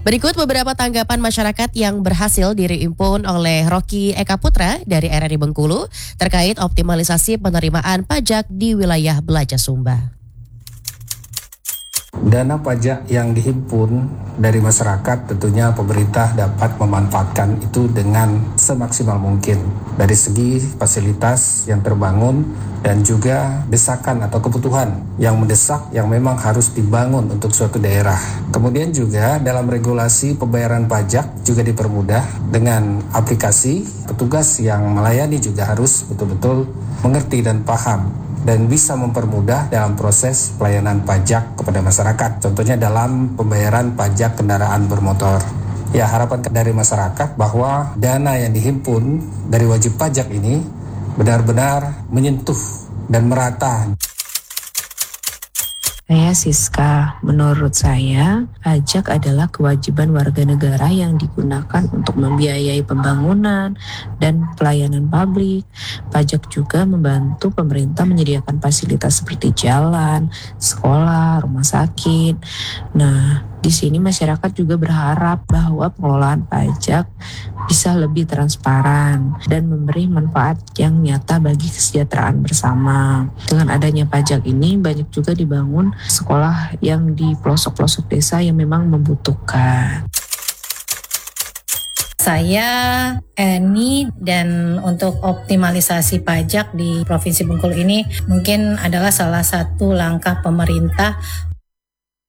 Berikut beberapa tanggapan masyarakat yang berhasil dihimpun oleh Rocky Eka Putra dari RRI Bengkulu terkait optimalisasi penerimaan pajak di wilayah Belaja Sumba. Dana pajak yang dihimpun dari masyarakat tentunya pemerintah dapat memanfaatkan itu dengan semaksimal mungkin dari segi fasilitas yang terbangun dan juga desakan atau kebutuhan yang mendesak yang memang harus dibangun untuk suatu daerah. Kemudian juga dalam regulasi pembayaran pajak juga dipermudah dengan aplikasi. Petugas yang melayani juga harus betul-betul mengerti dan paham dan bisa mempermudah dalam proses pelayanan pajak kepada masyarakat. Contohnya dalam pembayaran pajak kendaraan bermotor. Ya, harapan dari masyarakat bahwa dana yang dihimpun dari wajib pajak ini benar-benar menyentuh dan merata. Saya Siska, menurut saya pajak adalah kewajiban warga negara yang digunakan untuk membiayai pembangunan dan pelayanan publik. Pajak juga membantu pemerintah menyediakan fasilitas seperti jalan, sekolah, rumah sakit. Nah, di sini masyarakat juga berharap bahwa pengelolaan pajak bisa lebih transparan dan memberi manfaat yang nyata bagi kesejahteraan bersama. Dengan adanya pajak ini banyak juga dibangun sekolah yang di pelosok-pelosok desa yang memang membutuhkan. Saya Eni, dan untuk optimalisasi pajak di Provinsi Bengkulu ini mungkin adalah salah satu langkah pemerintah